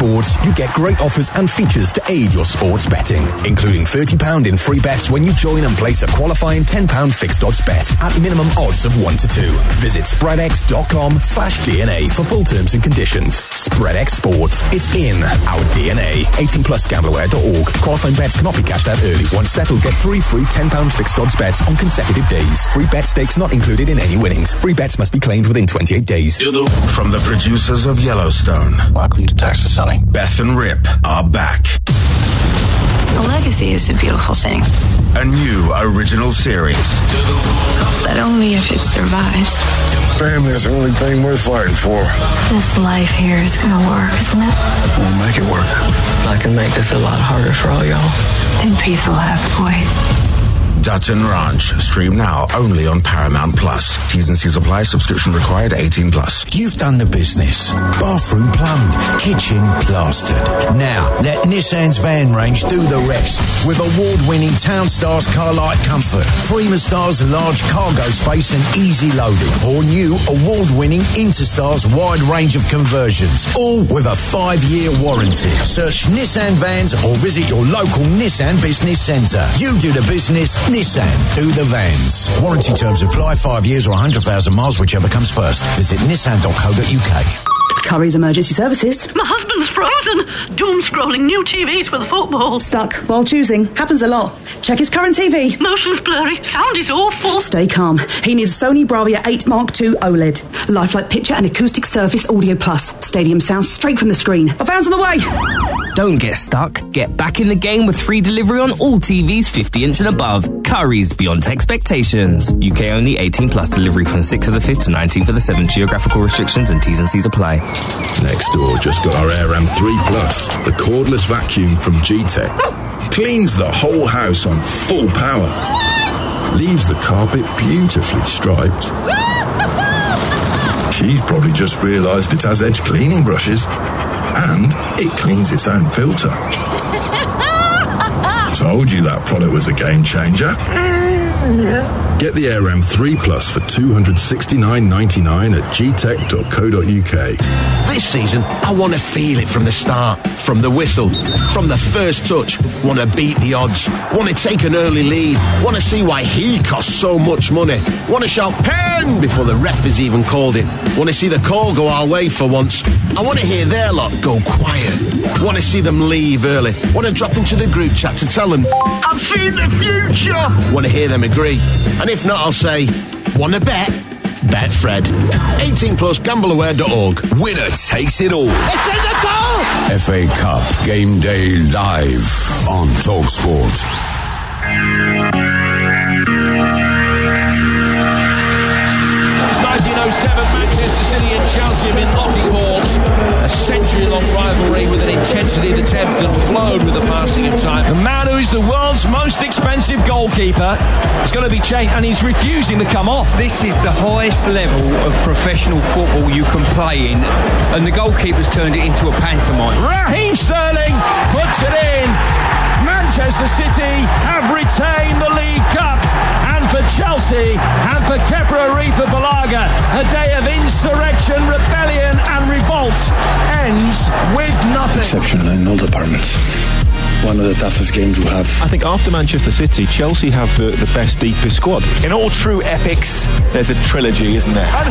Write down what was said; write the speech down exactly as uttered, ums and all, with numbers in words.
Sports, you get great offers and features to aid your sports betting, including thirty pounds in free bets when you join and place a qualifying ten pounds fixed odds bet at minimum odds of one to two. Visit spreadex.com slash DNA for full terms and conditions. SpreadX Sports. It's in our D N A. eighteen plus gambleware dot org. Qualifying bets cannot be cashed out early. Once settled, get three free ten pounds fixed odds bets on consecutive days. Free bet stakes not included in any winnings. Free bets must be claimed within twenty-eight days. From the producers of Yellowstone, welcome to Texas, honey. Beth and Rip are back. A legacy is a beautiful thing. A new original series. But only if it survives. Family is the only thing worth fighting for. This life here is gonna work, isn't it? We'll make it work. I can make this a lot harder for all y'all. And peace will have to wait. Dutton Ranch. Stream now only on Paramount Plus. T's and C's apply. Subscription required. eighteen plus. You've done the business. Bathroom plumbed. Kitchen plastered. Now, let Nissan's van range do the rest. With award-winning Town Stars Carlight Comfort, Prima Stars large cargo space and easy loading, or new award-winning Interstars wide range of conversions, all with a five-year warranty. Search Nissan Vans or visit your local Nissan Business Centre. You do the business, Nissan do the vans. Warranty terms apply. Five years or one hundred thousand miles, whichever comes first. Visit nissan dot co dot uk. Curry's Emergency Services. My husband's frozen. Doom scrolling new T Vs for the football. Stuck while choosing. Happens a lot. Check his current T V. Motion's blurry. Sound is awful. Stay calm. He needs a Sony Bravia eight Mark two OLED. Lifelike picture and acoustic surface audio plus. Stadium sound straight from the screen. A fan's on the way. Don't get stuck. Get back in the game with free delivery on all T Vs fifty inch and above. Curry's beyond expectations. U K only. Eighteen plus. Delivery from sixth of the fifth to nineteenth of the seventh. Geographical restrictions and T's and C's apply. Next door just got our AirAm three plus, the cordless vacuum from G-Tech. Cleans the whole house on full power. Leaves the carpet beautifully striped. She's probably just realised it has edge cleaning brushes. And it cleans its own filter. Told you that product was a game changer. Get the AirAm three plus for two hundred sixty-nine ninety-nine at g tech dot co dot u k. This season, I want to feel it from the start, from the whistle, from the first touch. Want to beat the odds, want to take an early lead, want to see why he costs so much money, want to shout pen before the ref has even called it, want to see the call go our way for once. I want to hear their lot go quiet, want to see them leave early, want to drop into the group chat to tell them, I've seen the future, want to hear them agree, and if not, I'll say, want to bet? Bet Fred. eighteen plus gamble aware dot org. Winner takes it all. It's in the goal! F A Cup Game Day live on TalkSport. It's nineteen oh seven, Manchester City and Chelsea have been locking horns. A century-long rivalry with an intensity that's ebbed and flowed with the passing of time. The man who is the world's most expensive goalkeeper is going to be changed, and he's refusing to come off. This is the highest level of professional football you can play in, and the goalkeeper's turned it into a pantomime. Raheem Sterling puts it in. Manchester City have retained the League Cup, and for Chelsea and for Kepa Arrizabalaga, a day of insurrection, rebellion and revolt ends with nothing. Exceptional in all departments. One of the toughest games we have. I think after Manchester City, Chelsea have the, the best, deepest squad. In all true epics, there's a trilogy, isn't there?